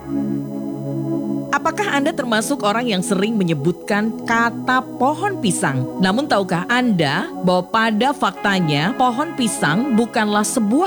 Apakah Anda termasuk orang yang sering menyebutkan kata pohon pisang? Namun tahukah Anda bahwa pada faktanya pohon pisang bukanlah sebuah